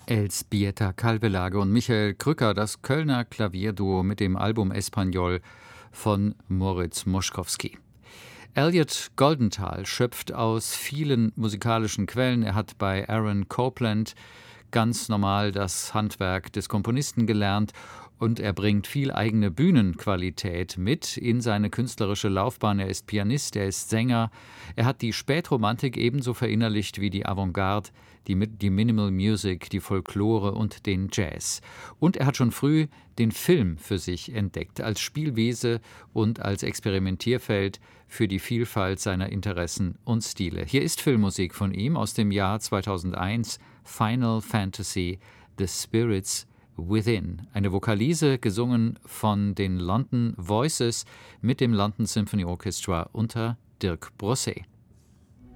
Elzbieta Calvelage und Michael Krücker, das Kölner Klavierduo mit dem Album Espagnol von Moritz Moschkowski. Elliot Goldenthal schöpft aus vielen musikalischen Quellen. Er hat bei Aaron Copland ganz normal das Handwerk des Komponisten gelernt und er bringt viel eigene Bühnenqualität mit in seine künstlerische Laufbahn. Er ist Pianist, er ist Sänger. Er hat die Spätromantik ebenso verinnerlicht wie die Avantgarde, die Minimal Music, die Folklore und den Jazz. Und er hat schon früh den Film für sich entdeckt, als Spielwiese und als Experimentierfeld für die Vielfalt seiner Interessen und Stile. Hier ist Filmmusik von ihm aus dem Jahr 2001, Final Fantasy, The Spirits Within. Eine Vokalise, gesungen von den London Voices mit dem London Symphony Orchestra unter Dirk Brosset.